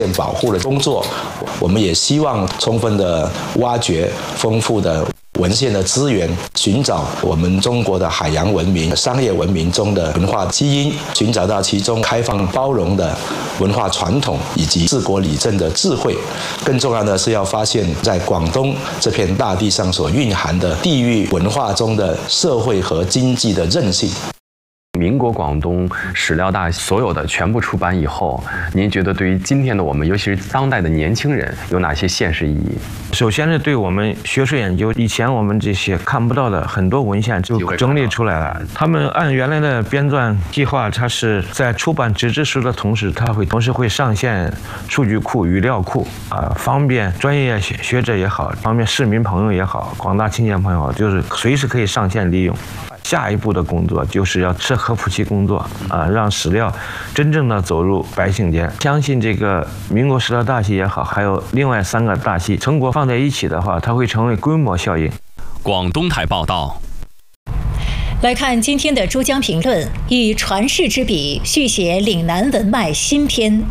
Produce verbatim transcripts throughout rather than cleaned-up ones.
保护的工作。我们也希望充分的挖掘丰富的文献的资源，寻找我们中国的海洋文明、商业文明中的文化基因，寻找到其中开放包容的文化传统以及治国理政的智慧。更重要的是要发现，在广东这片大地上所蕴含的地域文化中的社会和经济的韧性。 民国广东史料大所有的全部出版以后，您觉得对于今天的我们，尤其是当代的年轻人，有哪些现实意义？ 首先是对我们学术研究，以前我们这些看不到的很多文献就整理出来了。他们按原来的编纂计划，它是在出版纸质书的同时，它会同时会上线数据库、语料库啊，方便专业学学者也好，方便市民朋友也好，广大青年朋友，就是随时可以上线利用。下一步的工作就是要吃科普期工作啊，让史料真正的走入百姓间。相信这个民国史料大系也好，还有另外三个大系成果放在一起的话，它会成为规模效应。 广东台报道。 来看今天的珠江评论，以传世之笔续写岭南文脉新篇。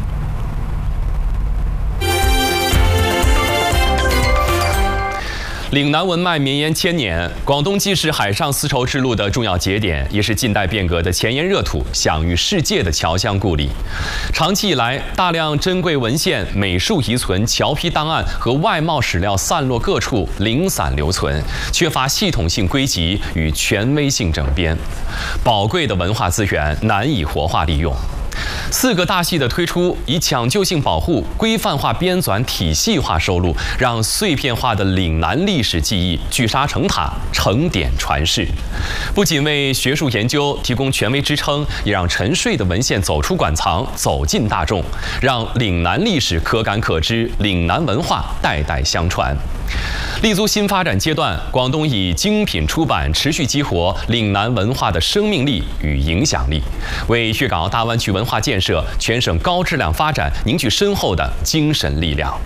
岭南文脉绵延千年，广东既是海上丝绸之路的重要节点，也是近代变革的前沿热土，享誉世界的侨乡故里。长期以来，大量珍贵文献、美术遗存、侨批档案和外贸史料散落各处，零散留存，缺乏系统性归集与权威性整编，宝贵的文化资源难以活化利用。四个大系的推出，以抢救性保护、规范化编纂、体系化收录，让碎片化的岭南历史记忆聚沙成塔、承点传世。不仅为学术研究提供权威支撑，也让沉睡的文献走出馆藏，走进大众，让岭南历史可感可知，岭南文化代代相传。立足新发展阶段，广东以精品出版持续激活岭南文化的生命力与影响力，为粤港澳大湾区文化建设、全省高质量发展凝聚深厚的精神力量。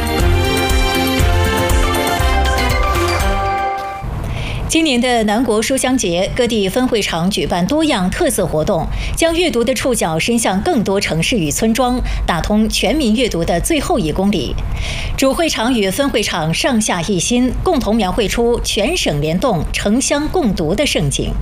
今年的南国书香节，各地分会场举办多样特色活动，将阅读的触角伸向更多城市与村庄，打通全民阅读的最后一公里。主会场与分会场上下一心，共同描绘出全省联动、城乡共读的盛景。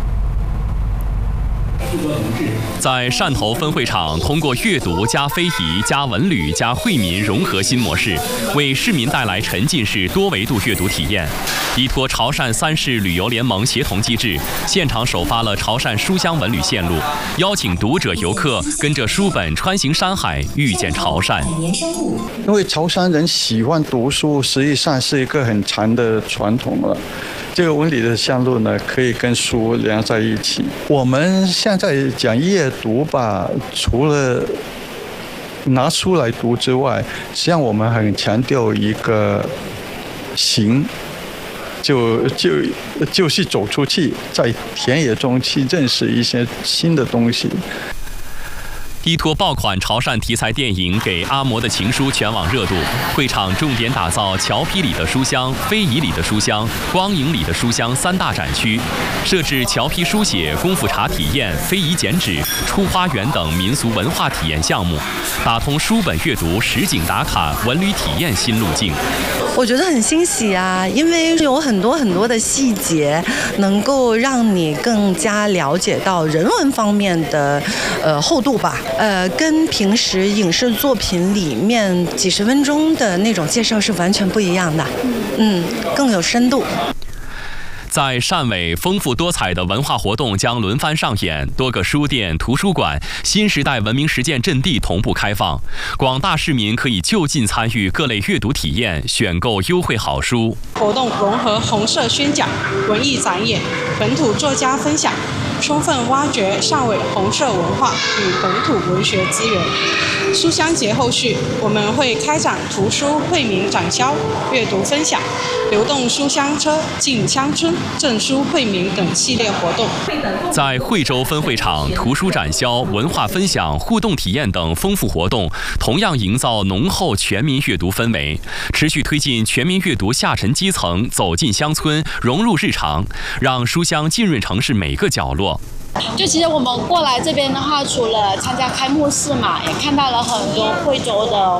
在汕头分会场，通过阅读加非遗加文旅加惠民融合新模式，为市民带来沉浸式多维度阅读体验。依托潮汕三市旅游联盟协同机制，现场首发了潮汕书香文旅线路，邀请读者游客跟着书本穿行山海，遇见潮汕。 因为潮汕人喜欢读书，实际上是一个很长的传统了。这个文理的线路呢，可以跟书连在一起。我们现在讲阅读吧，除了拿书来读之外，实际上我们很强调一个行，就就就是走出去，在田野中去认识一些新的东西。 依托爆款潮汕题材电影《给阿嬷的情书》全网热度，会场重点打造侨批里的书香、非遗里的书香、光影里的书香三大展区，设置侨批书写、功夫茶体验、非遗剪纸、出花园等民俗文化体验项目，打通书本阅读、实景打卡、文旅体验新路径。 我觉得很欣喜啊，因为有很多很多的细节，能够让你更加了解到人文方面的呃厚度吧。呃，跟平时影视作品里面几十分钟的那种介绍是完全不一样的，嗯，更有深度。 在汕尾，丰富多彩的文化活动将轮番上演，多个书店、图书馆、新时代文明实践阵地同步开放，广大市民可以就近参与各类阅读体验，选购优惠好书。 活动融合红色宣讲、文艺展演、本土作家分享，充分挖掘汕尾红色文化与本土文学资源。书香节后续，我们会开展图书惠民展销、阅读分享、流动书香车进乡村、证书惠民等系列活动。 在惠州分会场，图书展销、文化分享、互动体验等丰富活动，同样营造浓厚全民阅读氛围，持续推进全民阅读下沉基层，走进乡村，融入日常，让书香浸润城市每个角落。 就其实我们过来这边的话，除了参加开幕式嘛，也看到了很多惠州的